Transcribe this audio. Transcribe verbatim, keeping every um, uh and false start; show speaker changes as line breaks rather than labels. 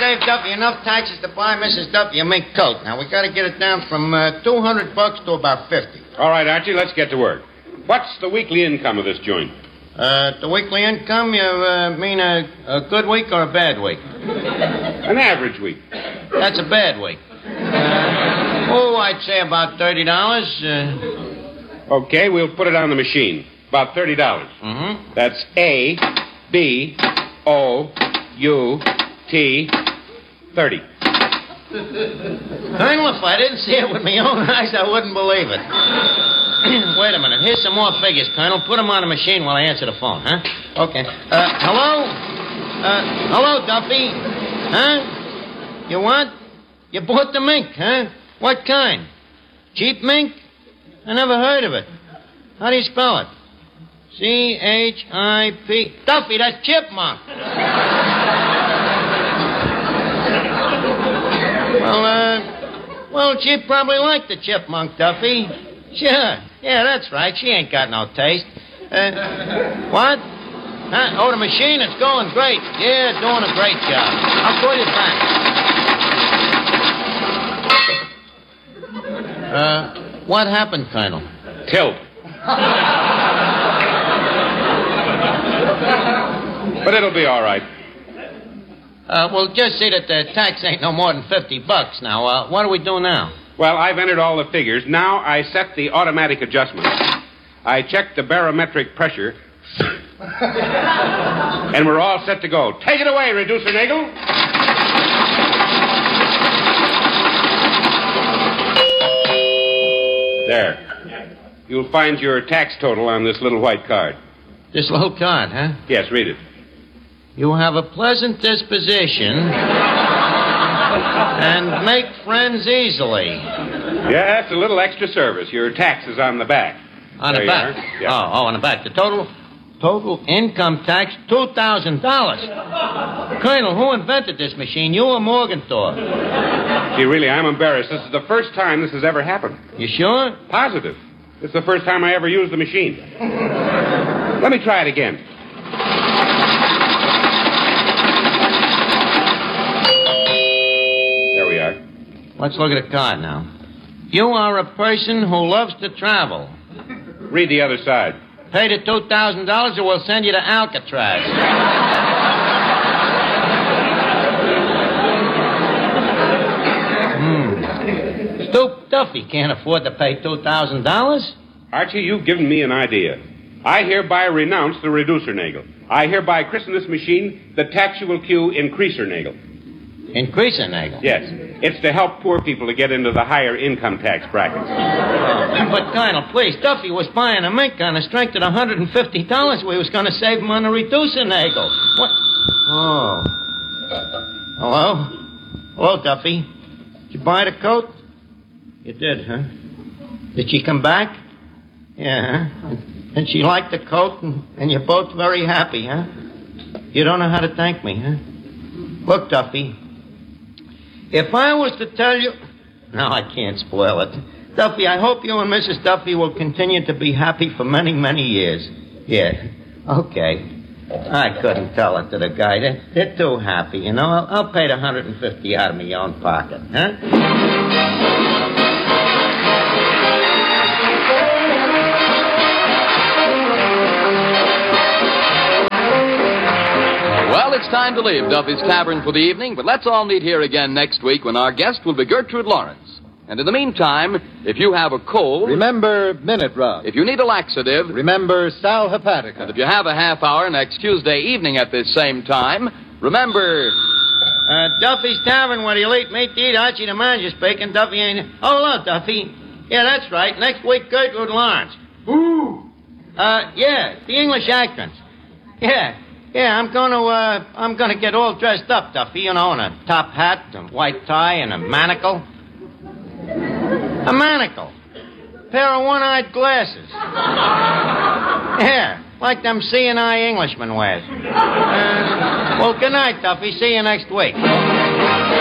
saved Duffy enough taxes to buy Missus Duffy a mink coat. Now, we got to get it down from uh, two hundred bucks to about fifty.
All right, Archie, let's get to work. What's the weekly income of this joint?
Uh, the weekly income, you uh, mean a, a good week or a bad week?
An average week.
That's a bad week. Uh, oh, I'd say about thirty dollars. Uh...
Okay, we'll put it on the machine. About thirty dollars.
Mm-hmm.
That's A, B, O, U, T, thirty.
Colonel, if I didn't see it with my own eyes, I wouldn't believe it. Wait a minute. Here's some more figures, Colonel. Put them on the machine while I answer the phone, huh? Okay. Uh, hello? Uh, hello, Duffy? Huh? You what? You bought the mink, huh? What kind? Cheap mink? I never heard of it. How do you spell it? C H I P. Duffy, that's chipmunk. well, uh, well, she probably liked the chipmunk, Duffy. Sure. Yeah, that's right. She ain't got no taste. Uh, what? Huh? Oh, the machine is going great. Yeah, doing a great job. I'll call you back. Uh, what happened, Colonel?
Killed. But it'll be all right.
Uh, well, just see that the tax ain't no more than fifty bucks now. Uh, what do we do now?
Well, I've entered all the figures. Now I set the automatic adjustment. I checked the barometric pressure. And we're all set to go. Take it away, Reducer Nagel. There. You'll find your tax total on this little white card.
This little card, huh?
Yes, read it.
You have a pleasant disposition and make friends easily.
Yes, a little extra service. Your tax is on the back.
On
there
the back?
Yeah.
Oh, oh, on the back. The total total income tax, two thousand dollars. Colonel, who invented this machine, you or Morgenthau?
Gee, really, I'm embarrassed. This is the first time this has ever happened.
You sure?
Positive. This is the first time I ever used the machine. Let me try it again. There we are.
Let's look at the card now. You are a person who loves to travel.
Read the other side.
Pay the two thousand dollars or we'll send you to Alcatraz. hmm. Stoop Duffy can't afford to pay two thousand dollars.
Archie, you've given me an idea. I hereby renounce the reducer nagel. I hereby christen this machine the Taxual Q Increaser Nagel.
Increaser Nagel?
Yes. It's to help poor people to get into the higher income tax brackets.
Oh, but, Colonel, please, Duffy was buying a mink on the strength of one hundred fifty dollars. We was going to save him on the reducer nagel. What? Oh. Hello? Hello, Duffy. Did you buy the coat? You did, huh? Did she come back? Yeah, huh? And she liked the coat, and, and you're both very happy, huh? You don't know how to thank me, huh? Look, Duffy, if I was to tell you... No, I can't spoil it. Duffy, I hope you and Missus Duffy will continue to be happy for many, many years. Yeah, okay. I couldn't tell it to the guy. They're, they're too happy, you know. I'll, I'll pay the one hundred fifty out of my own pocket, huh?
Well, it's time to leave Duffy's Tavern for the evening, but let's all meet here again next week when our guest will be Gertrude Lawrence. And in the meantime, if you have a cold...
Remember Minute Rub.
If you need a laxative...
Remember Sal Hepatica.
And if you have a half hour next Tuesday evening at this same time, remember...
Uh, Duffy's Tavern, where you'll eat meat to eat. Archie the manager speaking. Duffy ain't... Oh, hello, Duffy. Yeah, that's right. Next week, Gertrude Lawrence. Ooh. Uh, yeah, the English actress. Yeah. Yeah, I'm going to, uh, I'm going to get all dressed up, Duffy, you know, in a top hat, a white tie, and a manacle. A manacle. Pair of one-eyed glasses. Yeah, like them seeing eye Englishmen wears. Uh, well, good night, Duffy. See you next week.